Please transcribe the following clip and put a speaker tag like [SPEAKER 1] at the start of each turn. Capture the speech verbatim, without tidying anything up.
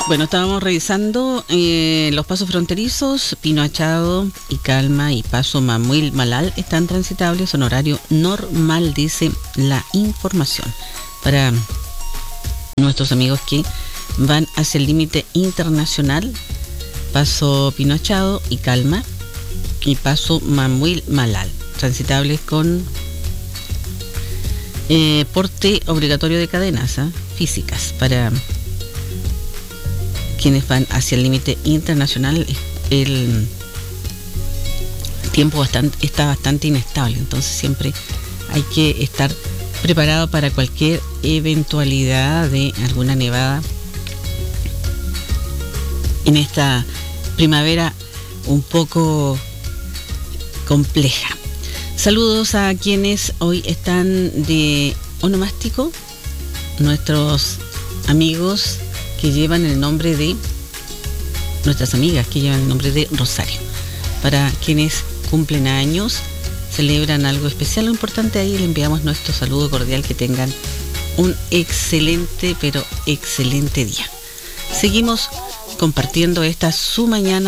[SPEAKER 1] Bueno, estábamos revisando eh, los pasos fronterizos. Pino Achado y Calma y Paso Mamuil Malal están transitables en horario normal, dice la información. Para nuestros amigos que van hacia el límite internacional, Paso Pino Achado y Calma y Paso Mamuil Malal, transitables con eh, porte obligatorio de cadenas ¿eh? físicas. Para quienes van hacia el límite internacional, el tiempo bastante, está bastante inestable, entonces siempre hay que estar preparado para cualquier eventualidad de alguna nevada en esta primavera un poco compleja. Saludos a quienes hoy están de onomástico, nuestros amigos que llevan el nombre de, nuestras amigas que llevan el nombre de Rosario. Para quienes cumplen años, celebran algo especial o importante, ahí le enviamos nuestro saludo cordial, que tengan un excelente, pero excelente día. Seguimos compartiendo esta su mañana